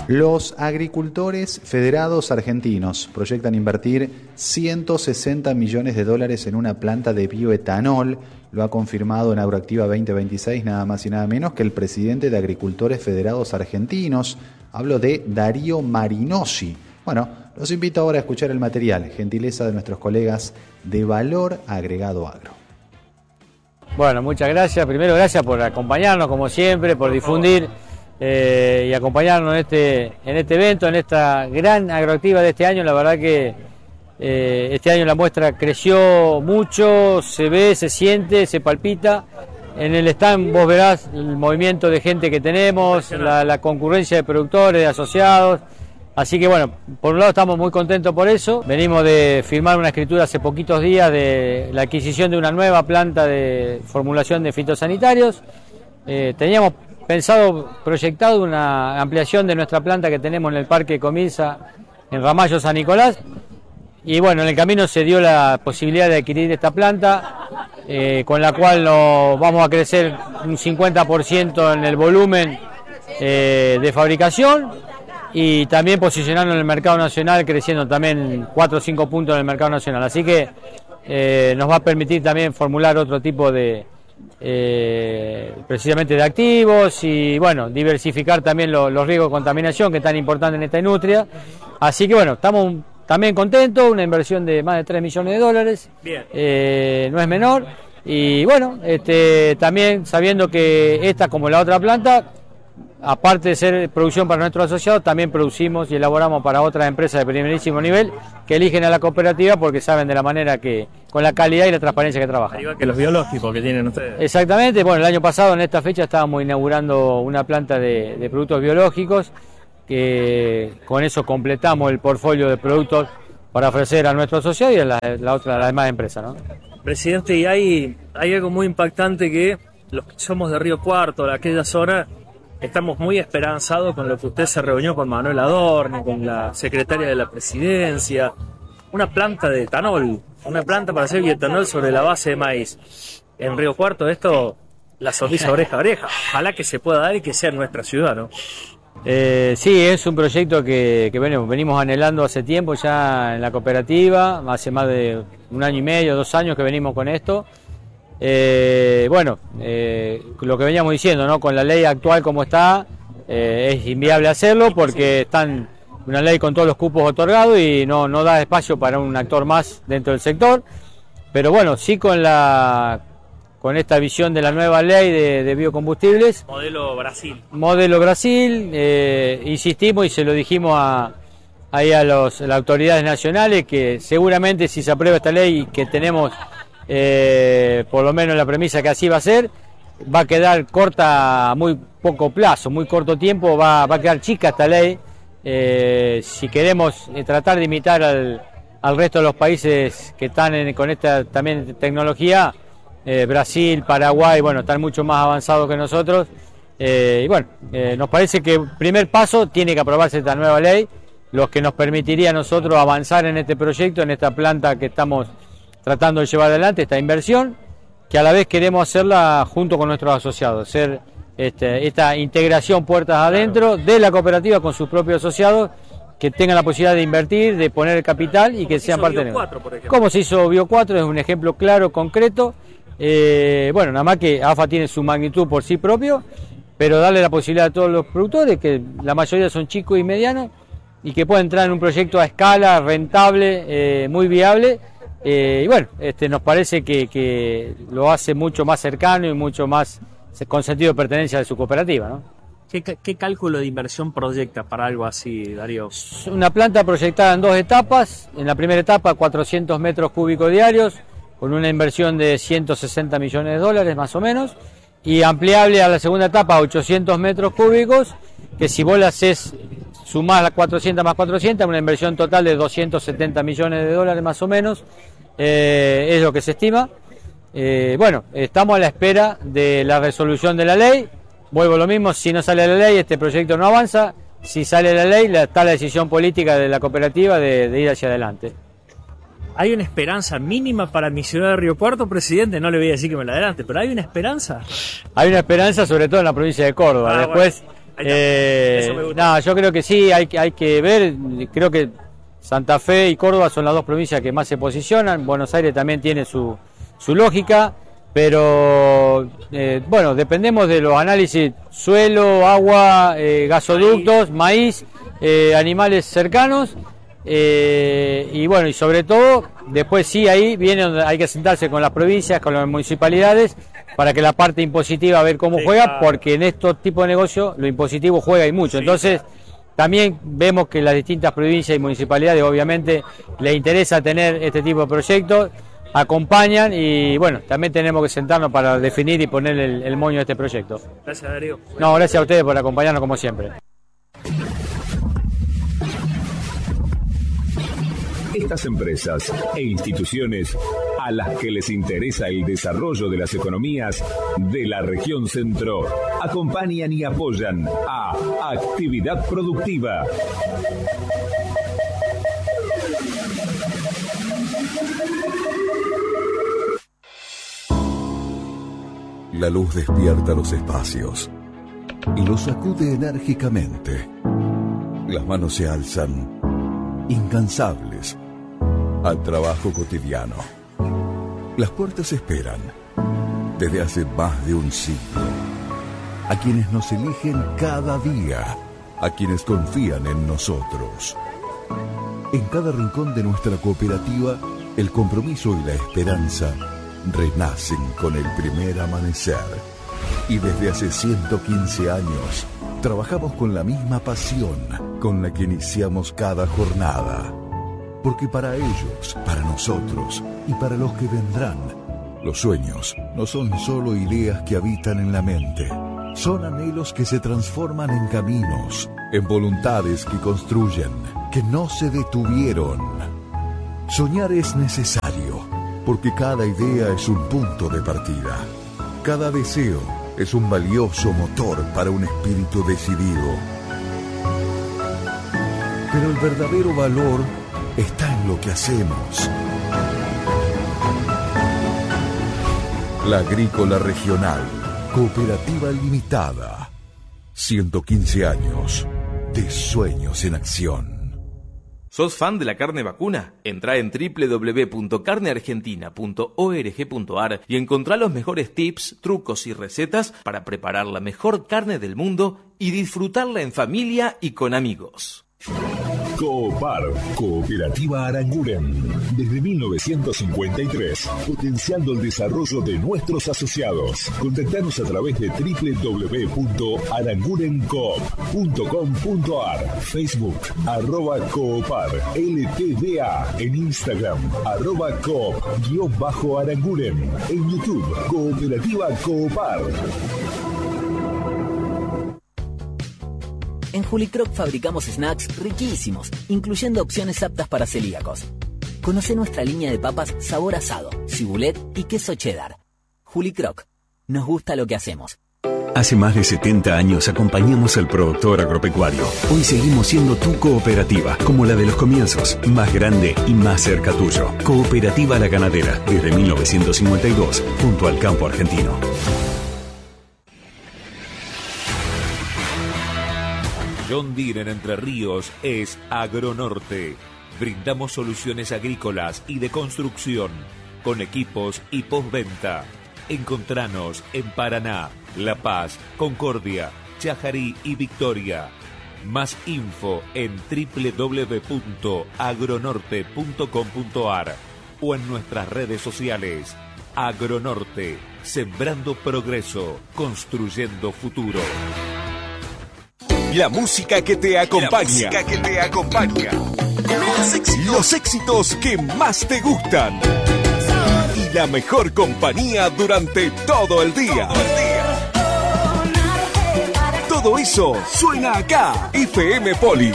Los agricultores federados argentinos proyectan invertir 160 millones de dólares en una planta de bioetanol. Lo ha confirmado en Agroactiva 2026, nada más y nada menos que el presidente de Agricultores Federados Argentinos. Hablo de Darío Marinosi. Bueno, los invito ahora a escuchar el material, gentileza de nuestros colegas de Valor Agregado Agro. Bueno, muchas gracias. Primero, gracias por acompañarnos, como siempre, por difundir y acompañarnos en este evento, en esta gran agroactiva de este año. La verdad que este año la muestra creció mucho, se ve, se siente, se palpita. En el stand vos verás el movimiento de gente que tenemos, la concurrencia de productores, de asociados. Así que bueno, por un lado estamos muy contentos por eso. Venimos de firmar una escritura hace poquitos días de la adquisición de una nueva planta de formulación de fitosanitarios. Teníamos proyectado una ampliación de nuestra planta que tenemos en el Parque Comirsa, en Ramallo San Nicolás. Y bueno, en el camino se dio la posibilidad de adquirir esta planta, con la cual vamos a crecer un 50% en el volumen de fabricación y también posicionarnos en el mercado nacional, creciendo también 4 o 5 puntos en el mercado nacional. Así que nos va a permitir también formular otro tipo de precisamente de activos y bueno, diversificar también los riesgos de contaminación que es tan importante en esta industria. Así que bueno, estamos también contentos, una inversión de más de 3 millones de dólares. Bien. No es menor. Y bueno, también sabiendo que esta, como la otra planta, aparte de ser producción para nuestros asociados, también producimos y elaboramos para otras empresas de primerísimo nivel que eligen a la cooperativa porque saben de la manera que, con la calidad y la transparencia que trabajan. Igual que los biológicos que tienen ustedes. Exactamente. Bueno, el año pasado en esta fecha estábamos inaugurando una planta de productos biológicos, que con eso completamos el portfolio de productos para ofrecer a nuestros asociados y a las demás empresas, ¿no? Presidente, y hay algo muy impactante que los que somos de Río Cuarto, de aquella zona, estamos muy esperanzados con lo que usted se reunió con Manuel Adorni, con la secretaria de la presidencia. Una planta de etanol, una planta para hacer bioetanol sobre la base de maíz. En Río Cuarto esto, la sonrisa oreja a oreja. Ojalá que se pueda dar y que sea en nuestra ciudad, ¿no? Sí, es un proyecto que venimos anhelando hace tiempo ya en la cooperativa, hace más de 1 año y medio, 2 años que venimos con esto. Lo que veníamos diciendo, ¿no? Con la ley actual como está, es inviable hacerlo porque están una ley con todos los cupos otorgados y no da espacio para un actor más dentro del sector. Pero bueno, sí con esta visión de la nueva ley de biocombustibles. Modelo Brasil. Modelo Brasil, insistimos y se lo dijimos a las autoridades nacionales que seguramente si se aprueba esta ley que tenemos, por lo menos la premisa que así va a ser, va a quedar corta a muy poco plazo, muy corto tiempo, va a quedar chica esta ley. Si queremos tratar de imitar al resto de los países que están con esta también tecnología, Brasil, Paraguay, bueno, están mucho más avanzados que nosotros. Y bueno, nos parece que el primer paso tiene que aprobarse esta nueva ley, lo que nos permitiría a nosotros avanzar en este proyecto, en esta planta que estamos tratando de llevar adelante, esta inversión, que a la vez queremos hacerla junto con nuestros asociados, hacer esta integración puertas adentro de la cooperativa con sus propios asociados, que tengan la posibilidad de invertir, de poner el capital y que sean parte de nosotros. Como se hizo Bio 4, es un ejemplo claro, concreto. Bueno, nada más que AFA tiene su magnitud por sí propio, pero darle la posibilidad a todos los productores, que la mayoría son chicos y medianos, y que puedan entrar en un proyecto a escala, rentable, muy viable. Y bueno, nos parece que lo hace mucho más cercano y mucho más con sentido de pertenencia de su cooperativa, ¿no? ¿Qué cálculo de inversión proyecta para algo así, Darío? Una planta proyectada en 2 etapas. En la primera etapa, 400 metros cúbicos diarios, con una inversión de 160 millones de dólares más o menos, y ampliable a la segunda etapa a 800 metros cúbicos, que si vos le haces, sumás las 400 más 400, una inversión total de 270 millones de dólares más o menos, es lo que se estima. Bueno, estamos a la espera de la resolución de la ley. Vuelvo a lo mismo, si no sale la ley, este proyecto no avanza. Si sale la ley, está la decisión política de la cooperativa de ir hacia adelante. ¿Hay una esperanza mínima para mi ciudad de Río Cuarto, presidente? No le voy a decir que me la adelante, pero ¿hay una esperanza? Hay una esperanza, sobre todo en la provincia de Córdoba. Después, Eso me gusta. No, yo creo que sí, hay que ver, creo que Santa Fe y Córdoba son las dos provincias que más se posicionan, Buenos Aires también tiene su lógica, pero bueno, dependemos de los análisis: suelo, agua, gasoductos, maíz, animales cercanos, y bueno, y sobre todo, después sí, ahí viene donde hay que sentarse con las provincias, con las municipalidades, para que la parte impositiva, a ver cómo juega, porque en estos tipos de negocios lo impositivo juega y mucho. Entonces, también vemos que las distintas provincias y municipalidades, obviamente, les interesa tener este tipo de proyectos, acompañan, y bueno, también tenemos que sentarnos para definir y poner el moño de este proyecto. Gracias, Darío. No, gracias a ustedes por acompañarnos como siempre. Estas empresas e instituciones a las que les interesa el desarrollo de las economías de la región centro acompañan y apoyan a Actividad Productiva. La luz despierta los espacios y los sacude enérgicamente. Las manos se alzan, incansables, al trabajo cotidiano. Las puertas esperan, desde hace más de un siglo, a quienes nos eligen cada día, a quienes confían en nosotros. En cada rincón de nuestra cooperativa, el compromiso y la esperanza renacen con el primer amanecer. Y desde hace 115 años, trabajamos con la misma pasión con la que iniciamos cada jornada. Porque para ellos, para nosotros y para los que vendrán, los sueños no son solo ideas que habitan en la mente. Son anhelos que se transforman en caminos, en voluntades que construyen, que no se detuvieron. Soñar es necesario, porque cada idea es un punto de partida. Cada deseo es un valioso motor para un espíritu decidido. Pero el verdadero valor está en lo que hacemos. La Agrícola Regional, Cooperativa Limitada. 115 años de sueños en acción. ¿Sos fan de la carne vacuna? Entrá en www.carneargentina.org.ar y encontrá los mejores tips, trucos y recetas para preparar la mejor carne del mundo y disfrutarla en familia y con amigos. Coopar, Cooperativa Aranguren. Desde 1953, potenciando el desarrollo de nuestros asociados. Contactanos a través de www.arangurencoop.com.ar, Facebook, @Coopar, LTDA, en Instagram, @Coop_Aranguren, en YouTube, Cooperativa Coopar. En Julicroc fabricamos snacks riquísimos, incluyendo opciones aptas para celíacos. Conoce nuestra línea de papas sabor asado, cibulet y queso cheddar. Julicroc, nos gusta lo que hacemos. Hace más de 70 años acompañamos al productor agropecuario. Hoy seguimos siendo tu cooperativa, como la de los comienzos, más grande y más cerca tuyo. Cooperativa La Ganadera, desde 1952, junto al campo argentino. John Deere en Entre Ríos es Agronorte. Brindamos soluciones agrícolas y de construcción, con equipos y postventa. Encontranos en Paraná, La Paz, Concordia, Chajarí y Victoria. Más info en www.agronorte.com.ar o en nuestras redes sociales. Agronorte, sembrando progreso, construyendo futuro. La música que te acompaña. Los éxitos que más te gustan. Y la mejor compañía durante todo el día. Todo eso suena acá. FM Poli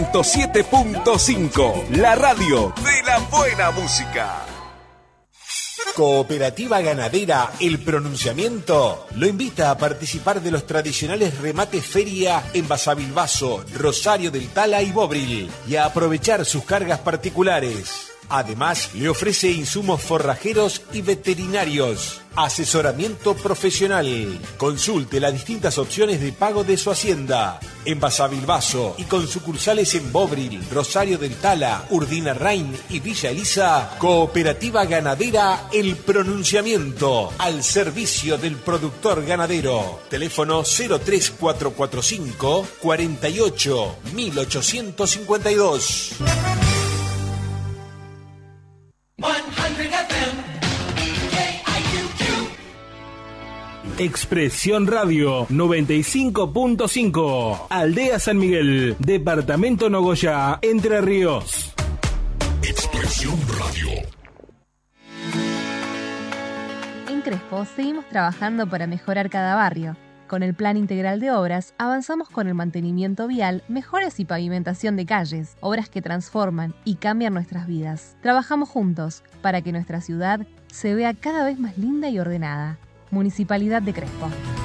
107.5. La radio de la buena música. Cooperativa Ganadera El Pronunciamiento lo invita a participar de los tradicionales remates feria en Basavilbaso, Rosario del Tala y Bobril y a aprovechar sus cargas particulares. Además, le ofrece insumos forrajeros y veterinarios. Asesoramiento profesional. Consulte las distintas opciones de pago de su hacienda. En Basavilbaso y con sucursales en Bobril, Rosario del Tala, Urdinarrain y Villa Elisa, Cooperativa Ganadera El Pronunciamiento, al servicio del productor ganadero. Teléfono 03445 48 1852. Expresión Radio 95.5, Aldea San Miguel, Departamento Nogoyá, Entre Ríos. Expresión Radio. En Crespo seguimos trabajando para mejorar cada barrio. Con el Plan Integral de Obras avanzamos con el mantenimiento vial, mejoras y pavimentación de calles, obras que transforman y cambian nuestras vidas. Trabajamos juntos para que nuestra ciudad se vea cada vez más linda y ordenada. Municipalidad de Crespo.